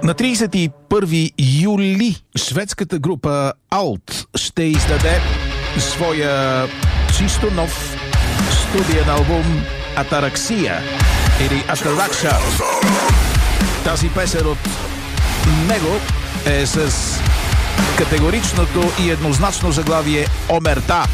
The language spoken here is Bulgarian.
На 31 юли шведската група Alt ще издаде своя чисто нов студиен албум Атараксия или Атаракша. Тази песен от него е с категоричното и еднозначно заглавие Омерта.